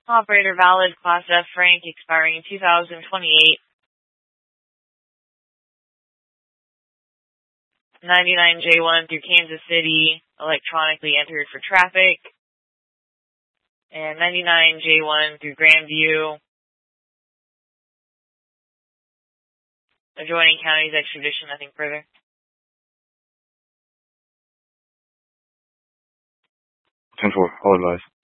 Operator valid, Class F Frank, expiring in 2028. 99J1 through Kansas City, electronically entered for traffic. And 99J1 through Grandview. Adjoining counties, extradition, nothing further. 10-4, all advised.